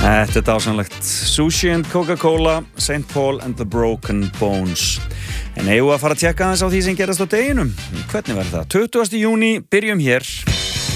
Þetta dásamlegt. Sushi and Coca-Cola, St. Paul and the Broken Bones. En eigum að fara að tjekka aðeins á því sem gerast á deginum. Hvernig verður það? 20. júní, byrjum hér.